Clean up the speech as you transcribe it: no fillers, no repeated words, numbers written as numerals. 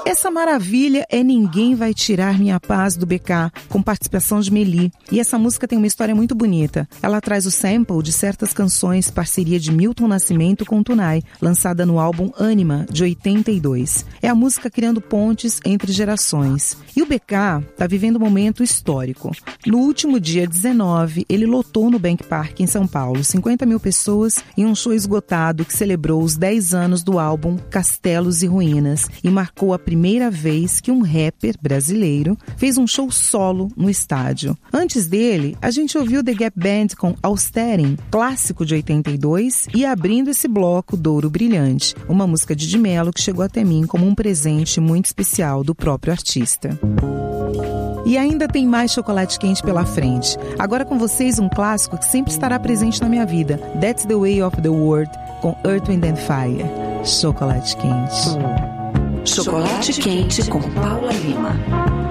Essa maravilha é Ninguém Vai Tirar Minha Paz, do BK, com participação de Meli. E essa música tem uma história muito bonita. Ela traz o sample de certas canções, parceria de Milton Nascimento com Tunai, lançada no álbum Ânima, de 82. É a música criando pontes entre gerações. E o BK está vivendo um momento histórico. No último dia 19, ele lotou no Bank Park, em São Paulo, 50 mil pessoas em um show esgotado que celebrou os 10 anos do álbum Castelos e Ruínas e marcou a primeira vez que um rapper brasileiro fez um show solo no estádio. Antes dele, a gente ouviu The Gap Band com Austerin, clássico de 82, e abrindo esse bloco, Douro Brilhante, uma música de Di Mello que chegou até mim como um presente muito especial do próprio artista. E ainda tem mais chocolate quente pela frente. Agora com vocês um clássico que sempre estará presente na minha vida, That's the Way of the World, com Earth, Wind and Fire. Chocolate quente. Chocolate quente com Paula Lima.